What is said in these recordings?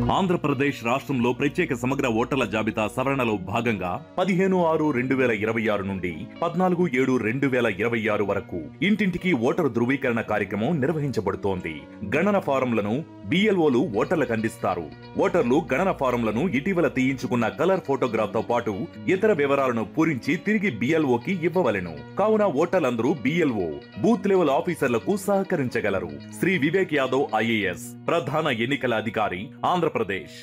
ఆంధ్రప్రదేశ్ రాష్ట్రంలో ప్రత్యేక సమగ్ర ఓటర్ల జాబితా సవరణలో భాగంగా 15/6/2026 నుండి 14/7/2026 వరకు ఇంటింటికి ఓటరు ధృవీకరణ కార్యక్రమం నిర్వహించబడుతోంది. గణన ఫారంలను బిఎల్ఓలు ఓటర్లకు అందిస్తారు. ఓటర్లు గణన ఫారంలను ఇటీవల తీయించుకున్న కలర్ ఫోటోగ్రాఫ్ తో పాటు ఇతర వివరాలను పూరించి తిరిగి బిఎల్ఓకి ఇవ్వవలెను. కావున ఓటర్లందరూ బిఎల్ఓ బూత్ లెవెల్ ఆఫీసర్లకు సహకరించగలరు. శ్రీ వివేక్ యాదవ్ ఐఏఎస్ ప్రధాన ఎన్నికల అధికారి, ఆంధ్రప్రదేశ్.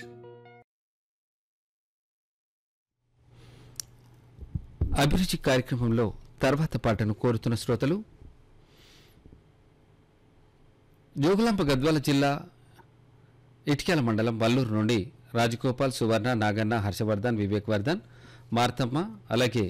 అభిరుచి కార్యక్రమంలో తర్వాత పాటను కోరుతున్న శ్రోతలు జోగులాంబ గద్వాల జిల్లా ఇటిక్యాల మండలం వల్లూరు నుండి రాజగోపాల్, సువర్ణ, నాగన్న, హర్షవర్ధన్, వివేక్ వర్ధన్, మార్తమ్మ, అలాగే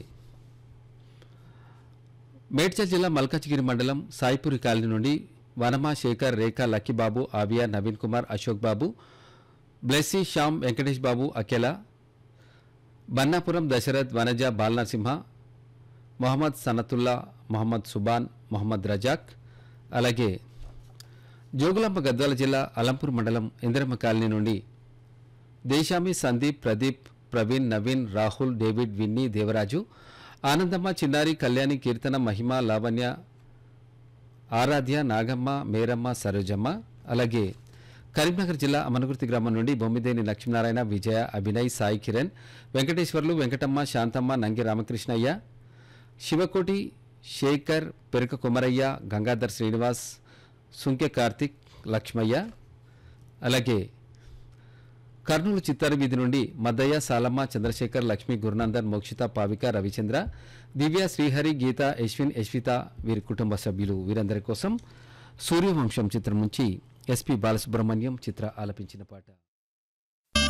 మేడ్చల్ జిల్లా మల్కాజ్గిరి మండలం సాయిపూరి కాలనీ నుండి వనమ, శేఖర్, రేఖ, లక్కీబాబు, ఆవియా, నవీన్ కుమార్, అశోక్ బాబు, బ్లెస్సీ, శ్యామ్, వెంకటేష్ బాబు, అఖిల, బన్నాపురం, దశరథ్, వనజ, బాలనరసింహ, మొహమ్మద్ సనతుల్లా, మొహమ్మద్ సుబాన్, మొహమ్మద్ రజాక్, అలాగే జోగులాంబ గద్వాల జిల్లా అలంపూర్ మండలం ఇందిరమ్మ కాలనీ నుండి దేశామి, సందీప్, ప్రదీప్, ప్రవీణ్, నవీన్, రాహుల్, డేవిడ్, విన్నీ, దేవరాజు, ఆనందమ్మ, చిన్నారి, కళ్యాణి, కీర్తన, మహిమ, లావణ్య, ఆరాధ్య, నాగమ్మ, మేరమ్మ, సరోజమ్మ, అలాగే కరీంనగర్ జిల్లా అమనగుర్తి గ్రామం నుండి బొమ్మిదేని లక్ష్మీనారాయణ, విజయ, అభినయ్, సాయి కిరణ్, వెంకటేశ్వర్లు, వెంకటమ్మ, శాంతమ్మ, నంగి రామకృష్ణయ్య, శివకోటి, శేఖర్, పెరక కుమరయ్య, గంగాధర్ శ్రీనివాస్, సుంకె కార్తిక్, లక్ష్మయ్య, అలాగే కర్నూలు చిత్తారు వీధి నుండి మద్దయ్య, సాలమ్మ, చంద్రశేఖర్, లక్ష్మీ, గురునందన్, మోక్షిత, పావిక, రవిచంద్ర, దివ్య, శ్రీహరి, గీత, యశ్విన్, యశ్విత, వీరి కుటుంబ సభ్యులు వీరందరి కోసం సూర్యవంశం చిత్రం నుంచి ఎస్పి బాలసుబ్రహ్మణ్యం చిత్ర ఆలపించిన పాట.